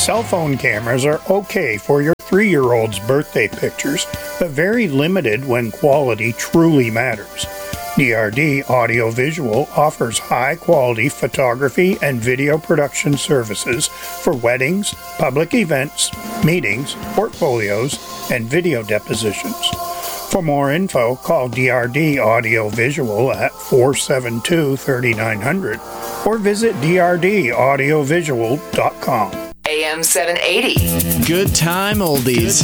Cell phone cameras are okay for your 3-year-old's birthday pictures, but very limited when quality truly matters. DRD Audiovisual offers high-quality photography and video production services for weddings, public events, meetings, portfolios, and video depositions. For more info, call DRD Audiovisual at 472-3900 or visit drdaudiovisual.com. AM 780. Good time oldies.